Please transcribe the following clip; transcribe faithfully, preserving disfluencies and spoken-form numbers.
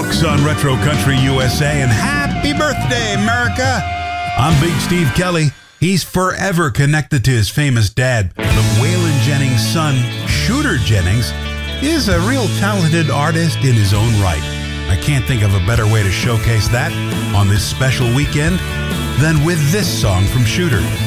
Brooks on Retro Country U S A, and happy birthday, America! I'm Big Steve Kelly. He's forever connected to his famous dad. But Waylon Jennings' son, Shooter Jennings, is a real talented artist in his own right. I can't think of a better way to showcase that on this special weekend than with this song from Shooter.